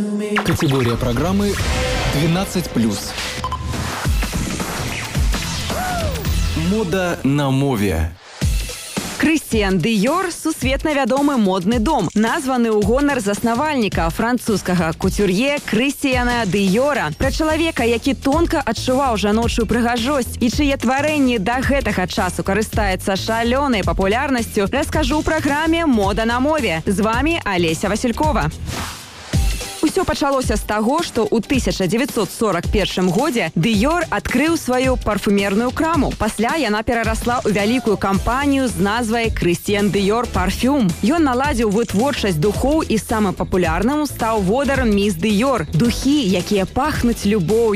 Категория программы 12+. Мода на мове. Крыстіян Дыёр – сусветна вядомы модны дом, названы ў гонар заснавальніка французскага кутюр'е Крыстіяна Дыёра. Пра чалавека, які тонка адчуваў жаночую прыгажосць і чые тварэнні да гэтага часу карыстаецца шалёнай папулярнасцю, раскажу ў праграме «Мода на мове». З вами Олеся Василькова. Усё пачалося з таго, што ў 1941 годзе Дыёр адкрыў сваю парфумерную краму. Пасля яна перарасла ў вялікую кампанію з назвай «Крыстіян Дыёр Парфюм». Ён наладзіў вытворчасць духоў і самым папулярным стаў водар «Міс Дыёр». Духі, якія пахнуць любоўю,